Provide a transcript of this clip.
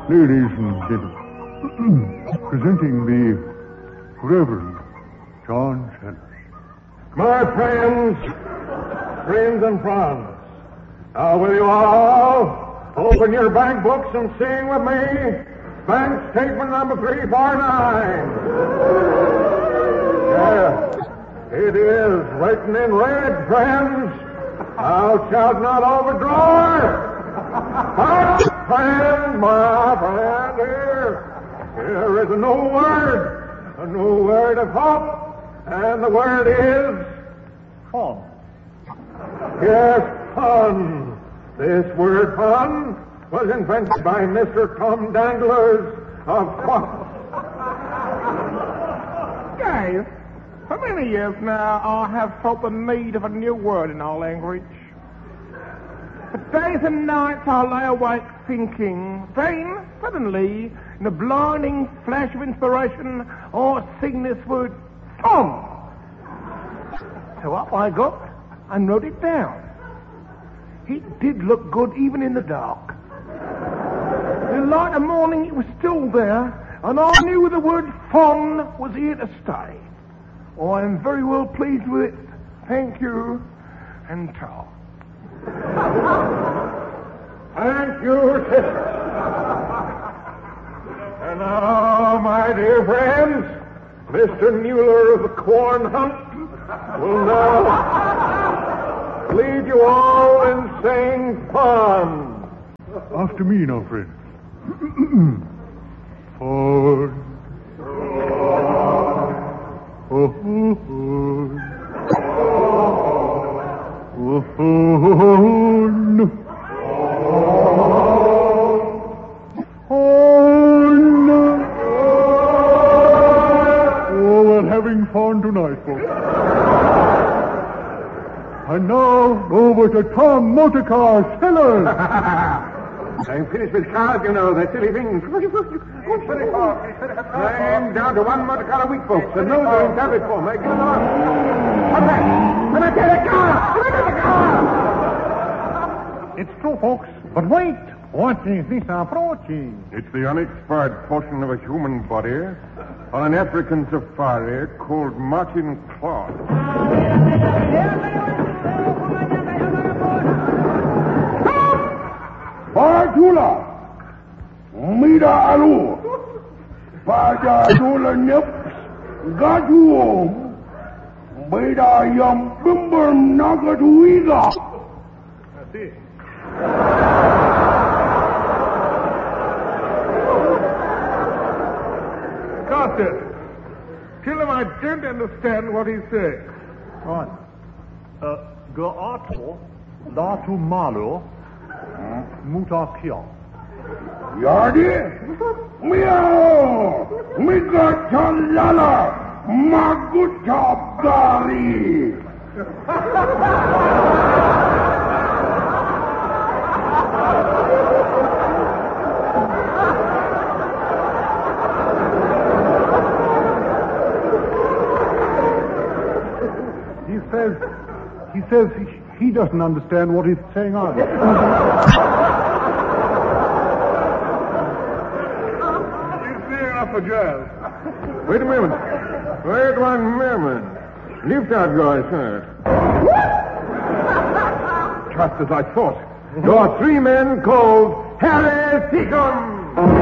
Ladies and gentlemen, presenting the Reverend John Chandler. My friends and friends, now will you all open your bank books and sing with me bank statement number 349. Yes, it is written in red, friends. Thou shalt not overdraw it. But, friend, my friend, here is a new word of hope. And the word is Fun. Yes, fun. This word fun was invented by Mr. Tom Danglers of Guys, for many years now I have felt the need of a new word in our language. For days and nights I lay awake thinking. Then, suddenly, in a blinding flash of inspiration, I sing this word fun. So up I got and wrote it down. It did look good even in the dark. In the light of morning it was still there, and I knew the word fun was here to stay. I am very well pleased with it. Thank you, and ta. Thank you, sister. And now, my dear friends, Mr. Mueller of the Corn Hunt will now lead you all in saying fun. After me now, friends. Fun. Oh, we're having fun tonight, folks. And now, over to Tom Motorcar Sellers. I'm finished with cars, you know, they're silly things. I'm down to one motor car a week, folks, and those are in habit for me. Give them up. What's that? Let me get a car! Let me get a car! It's true, folks. But wait. What is this approaching? It's the unexpired portion of a human body on an African safari called Martin Claude. Pajula, Mida Alu, Pajula Nips, Gatuom, Mida Yam Bimber Nagatuiga. That's it. Carter, tell him I don't understand what he's saying. Right. Gato, Datu Malo, Mutakia. Yardi, Meow, Mika Chalala, Maguta Bari. He says he doesn't understand what he's saying either. He's near up a jazz. Wait a moment. Wait 1 moment. Lift out your sir. Just as I thought. There are 3 men called Harry Seacombe.